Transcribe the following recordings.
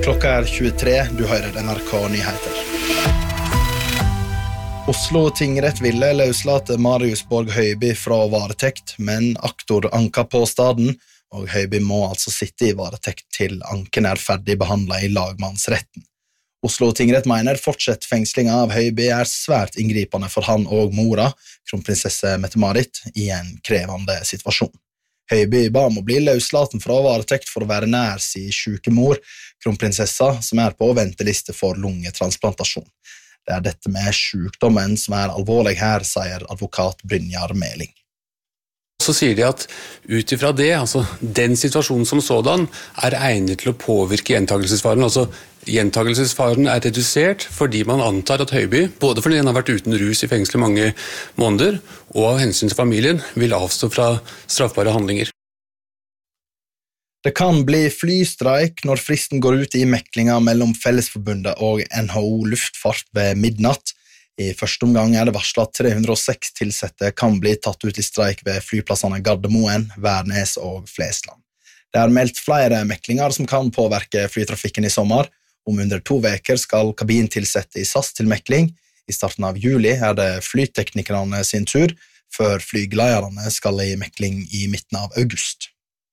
Klokka 23, du hører NRK Nyheter. Oslo tingrett ville løslate Marius Borg Høiby fra varetekt, men aktor anka påstaden, og Høiby må altså sitte i varetekt til anken ferdig behandlet i lagmannsretten. Oslo tingrett mener fortsatt fengslinga av Høiby svært inngripende for han og mora, kronprinsesse Mette-Marit, i en krevende situasjon. Høiby ba om å bli løslaten fra varetekt for å være nær sin syke mor, kronprinsessa, som på venteliste for lungetransplantasjon. Det dette med sykdommen som alvorlig her, sier advokat Brynjar Meling. Så sier de at utifra det, altså den situasjonen som sådan, egnet til å påvirke gjentagelsesfaren. Altså gjentagelsesfaren redusert fordi man antar at Høiby, både fordi han har vært uten rus i fengsel i mange måneder, og av hensyn til familien, vil avstå fra straffbare handlinger. Det kan bli flystreik når fristen går ut i meklinga mellom Fellesforbundet og NHO Luftfart ved midnatt. I første omgang det varslet at 306 tilsette kan bli tatt ut i streik ved flyplassene Gardermoen, Værnes og Flesland. Det meldt flere meklinger som kan påvirke flytrafikken i sommer. Om under 2 veker skal kabintilsette i SAS til mekling. I starten av juli det flyteknikerne sin tur, før flygleierne skal i mekling i midten av august.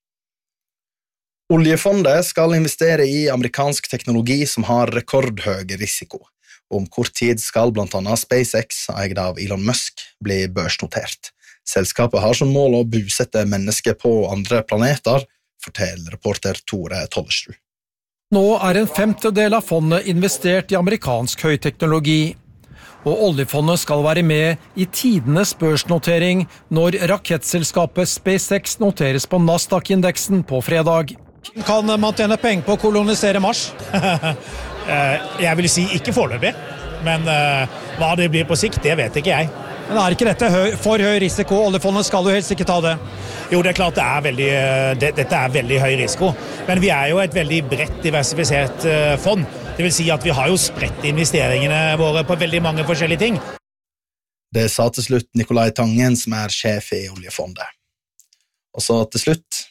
Oljefondet skal investere i amerikansk teknologi som har rekordhøy risiko. Om kort tid skal blant annet SpaceX, eid av Elon Musk, bli børsnotert. Selskapet har som mål å bosette mennesker på andre planeter, forteller reporter Tore Tollersrud. Nå en 1/5 av fondet investert i amerikansk høyteknologi, og oljefondet skal være med i tidenes børsnotering når rakettselskapet SpaceX noteres på Nasdaq-indeksen på fredag. Kan man tjene penger på å kolonisere Mars? Jeg vil si ikke foreløpig, men hva det blir på sikt, det vet ikke jeg. Men ikke dette for høy risiko? Oljefondet skal jo helst ikke ta det. Jo, det klart dette veldig høy risiko, men vi jo et veldig bredt diversifisert fond. Det vil si at vi har jo spredt investeringene våre på veldig mange forskjellige ting. Det sa til slutt Nikolai Tangen, som sjef i oljefondet. Og så til slutt,